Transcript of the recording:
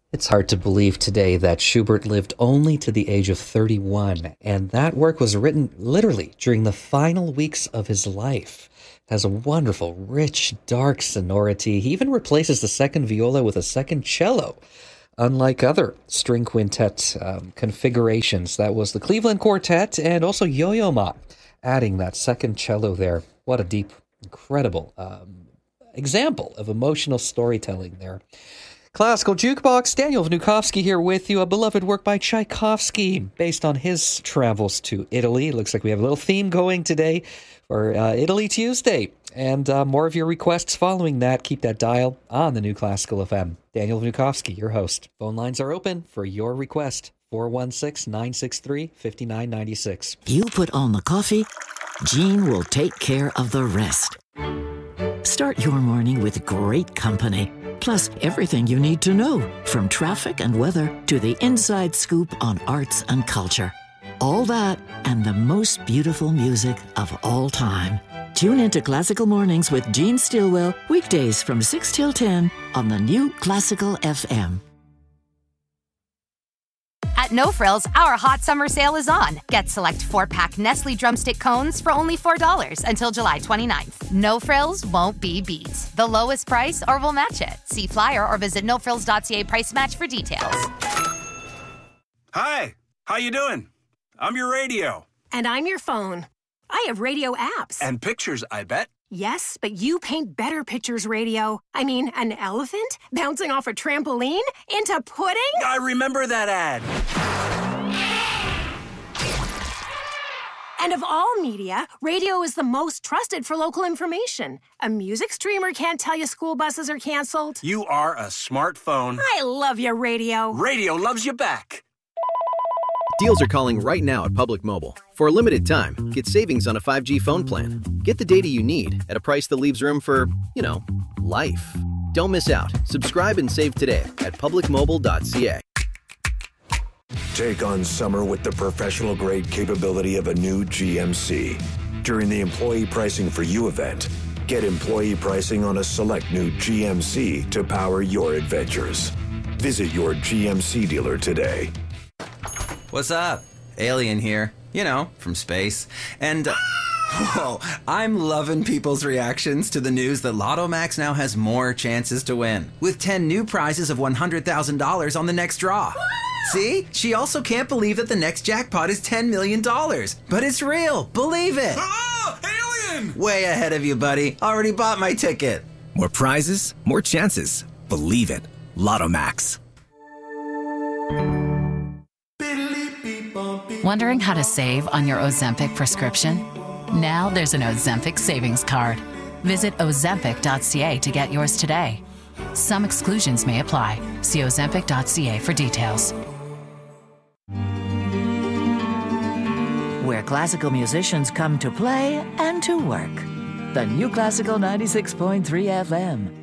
It's hard to believe today that Schubert lived only to the age of 31, and that work was written literally during the final weeks of his life. It has a wonderful, rich, dark sonority. He even replaces the second viola with a second cello. Unlike other string quintet configurations, that was the Cleveland Quartet and also Yo-Yo Ma, adding that second cello there. What a deep, incredible example of emotional storytelling there. Classical Jukebox, Daniel Vnukovsky here with you. A beloved work by Tchaikovsky based on his travels to Italy. Looks like we have a little theme going today for Italy Tuesday. And more of your requests following that. Keep that dial on the New Classical FM. Daniel Vnukovsky, your host. Phone lines are open for your request. 416-963-5996. You put on the coffee, Gene will take care of the rest. Start your morning with great company. Plus, everything you need to know, from traffic and weather to the inside scoop on arts and culture. All that and the most beautiful music of all time. Tune into Classical Mornings with Gene Stillwell, weekdays from 6 till 10 on the New Classical FM. At No Frills, our hot summer sale is on. Get select 4-pack Nestle Drumstick Cones for only $4 until July 29th. No Frills won't be beat. The lowest price or we'll match it. See flyer or visit nofrills.ca price match for details. Hi, how you doing? I'm your radio. And I'm your phone. I have radio apps. And pictures, I bet. Yes, but you paint better pictures, radio. I mean, an elephant bouncing off a trampoline into pudding? I remember that ad. And of all media, radio is the most trusted for local information. A music streamer can't tell you school buses are canceled. You are a smartphone. I love you, radio. Radio loves you back. Deals are calling right now at Public Mobile. For a limited time, get savings on a 5G phone plan. Get the data you need at a price that leaves room for, life. Don't miss out. Subscribe and save today at publicmobile.ca. Take on summer with the professional-grade capability of a new GMC. During the Employee Pricing for You event, get employee pricing on a select new GMC to power your adventures. Visit your GMC dealer today. What's up? Alien here. From space. And, whoa, I'm loving people's reactions to the news that Lotto Max now has more chances to win, with 10 new prizes of $100,000 on the next draw. See? She also can't believe that the next jackpot is $10 million. But it's real. Believe it. Alien! Way ahead of you, buddy. Already bought my ticket. More prizes, more chances. Believe it. Lotto Max. Wondering how to save on your Ozempic prescription? Now there's an Ozempic savings card. Visit Ozempic.ca to get yours today. Some exclusions may apply. See Ozempic.ca for details. Where classical musicians come to play and to work. The New Classical 96.3 FM.